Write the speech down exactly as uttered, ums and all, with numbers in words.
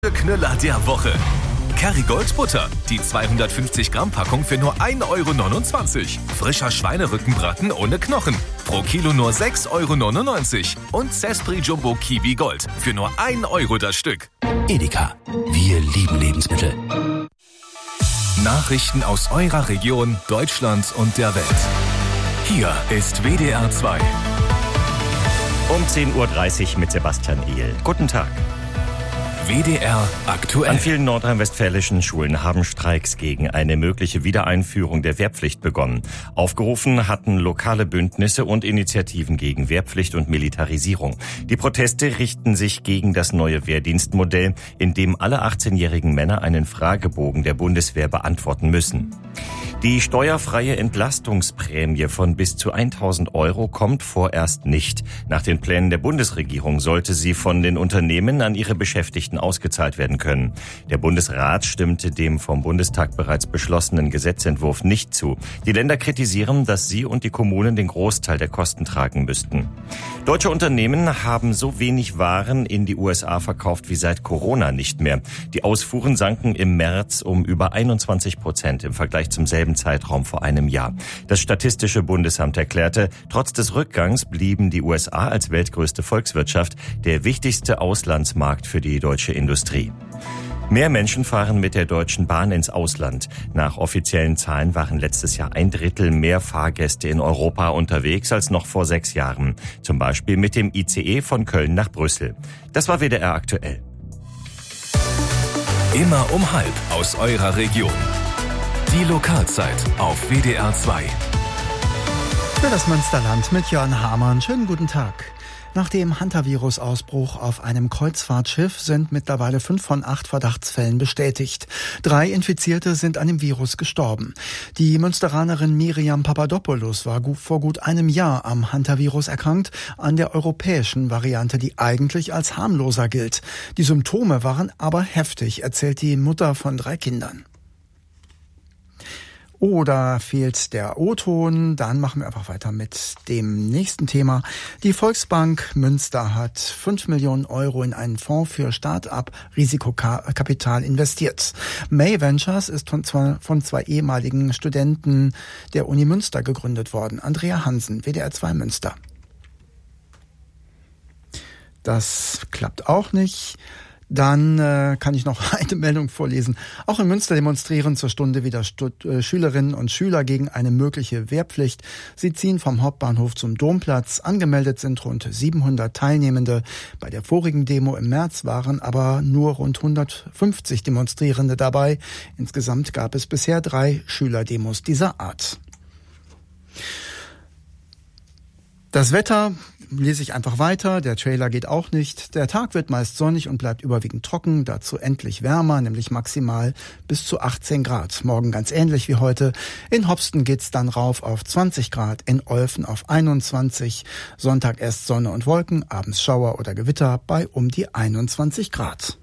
Knüller der Woche. Kerrygold Butter. Die zweihundertfünfzig Gramm Packung für nur ein Euro neunundzwanzig. Frischer Schweinerückenbraten ohne Knochen. Pro Kilo nur sechs Euro neunundneunzig. Und Zespri Jumbo Kiwi Gold. Für nur ein Euro das Stück. Edeka. Wir lieben Lebensmittel. Nachrichten aus eurer Region, Deutschland und der Welt. Hier ist W D R zwei. Um zehn Uhr dreißig mit Sebastian Ehl. Guten Tag. W D R aktuell. An vielen nordrhein-westfälischen Schulen haben Streiks gegen eine mögliche Wiedereinführung der Wehrpflicht begonnen. Aufgerufen hatten lokale Bündnisse und Initiativen gegen Wehrpflicht und Militarisierung. Die Proteste richten sich gegen das neue Wehrdienstmodell, in dem alle achtzehnjährigen Männer einen Fragebogen der Bundeswehr beantworten müssen. Die steuerfreie Entlastungsprämie von bis zu tausend Euro kommt vorerst nicht. Nach den Plänen der Bundesregierung sollte sie von den Unternehmen an ihre Beschäftigten ausgezahlt werden können. Der Bundesrat stimmte dem vom Bundestag bereits beschlossenen Gesetzentwurf nicht zu. Die Länder kritisieren, dass sie und die Kommunen den Großteil der Kosten tragen müssten. Deutsche Unternehmen haben so wenig Waren in die U S A verkauft wie seit Corona nicht mehr. Die Ausfuhren sanken im März um über einundzwanzig Prozent im Vergleich zum selben Zeitraum vor einem Jahr. Das Statistische Bundesamt erklärte, trotz des Rückgangs blieben die U S A als weltgrößte Volkswirtschaft der wichtigste Auslandsmarkt für die deutsche Industrie. Mehr Menschen fahren mit der Deutschen Bahn ins Ausland. Nach offiziellen Zahlen waren letztes Jahr ein Drittel mehr Fahrgäste in Europa unterwegs als noch vor sechs Jahren. Zum Beispiel mit dem I C E von Köln nach Brüssel. Das war W D R aktuell. Immer um halb aus eurer Region. Die Lokalzeit auf W D R zwei. Für das Münsterland mit Jörn Hamann. Schönen guten Tag. Nach dem Hantavirus-Ausbruch auf einem Kreuzfahrtschiff sind mittlerweile fünf von acht Verdachtsfällen bestätigt. Drei Infizierte sind an dem Virus gestorben. Die Münsteranerin Miriam Papadopoulos war vor gut einem Jahr am Hantavirus erkrankt, an der europäischen Variante, die eigentlich als harmloser gilt. Die Symptome waren aber heftig, erzählt die Mutter von drei Kindern. Oh, da fehlt der O-Ton. Dann machen wir einfach weiter mit dem nächsten Thema. Die Volksbank Münster hat fünf Millionen Euro in einen Fonds für Start-up-Risikokapital investiert. May Ventures ist von zwei, von zwei ehemaligen Studenten der Uni Münster gegründet worden. Andrea Hansen, W D R zwei Münster. Das klappt auch nicht. Dann äh, kann ich noch eine Meldung vorlesen. Auch in Münster demonstrieren zur Stunde wieder Stud- äh, Schülerinnen und Schüler gegen eine mögliche Wehrpflicht. Sie ziehen vom Hauptbahnhof zum Domplatz. Angemeldet sind rund siebenhundert Teilnehmende. Bei der vorigen Demo im März waren aber nur rund hundertfünfzig Demonstrierende dabei. Insgesamt gab es bisher drei Schülerdemos dieser Art. Das Wetter lese ich einfach weiter. Der Trailer geht auch nicht. Der Tag wird meist sonnig und bleibt überwiegend trocken. Dazu endlich wärmer, nämlich maximal bis zu achtzehn Grad. Morgen ganz ähnlich wie heute. In Hopsten geht's dann rauf auf zwanzig Grad, in Olfen auf einundzwanzig. Sonntag erst Sonne und Wolken, abends Schauer oder Gewitter bei um die einundzwanzig Grad.